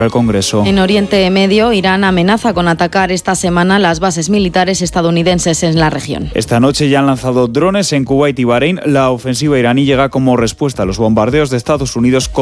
al Congreso. En Oriente Medio, Irán amenaza con atacar esta semana las bases militares estadounidenses en la región. Esta noche ya han lanzado drones en Kuwait y Bahrein. La ofensiva iraní llega como respuesta a los bombardeos de Estados Unidos